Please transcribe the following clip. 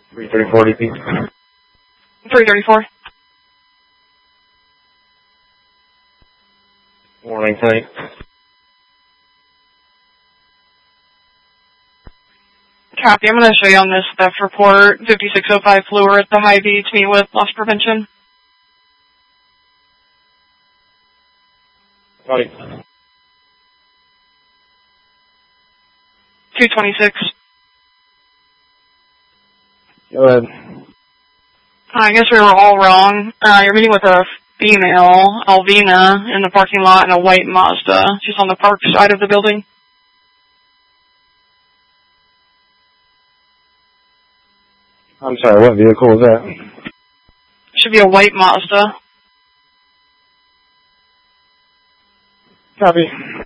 334 DP. 334. Morning, tonight. Copy. I'm going to show you on this theft report. 5605 Fluor at the Hy-Vee to meet with loss prevention. Copy. 226. Go ahead. I guess we were all wrong. You're meeting with a female, Alvina, in the parking lot in a white Mazda. She's on the park side of the building. I'm sorry, what vehicle was that? Should be a white Mazda. Copy.